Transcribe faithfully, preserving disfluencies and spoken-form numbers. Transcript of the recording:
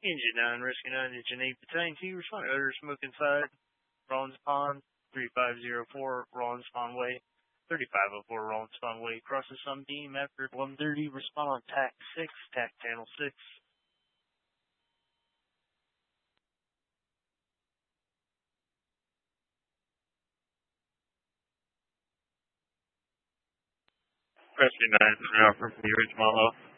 Engine nine, Rescue nine, Engine eight, Battalion two, respond to odor smoke inside, Rollins Pond, three five zero four, Rollins Pond Way, thirty-five oh four, Rollins Pond Way, crosses some beam after one thirty, respond on T A C six, T A C Channel six. Rescue nine, offer from the original.